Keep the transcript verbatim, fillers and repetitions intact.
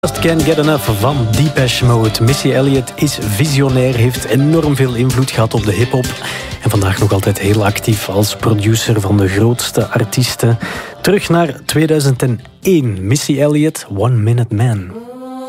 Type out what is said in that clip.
Just Can't Get Enough van Depeche Mode. Missy Elliott is visionair, heeft enorm veel invloed gehad op de hiphop en vandaag nog altijd heel actief als producer van de grootste artiesten. Terug naar tweeduizend één. Missy Elliott, One Minute Man.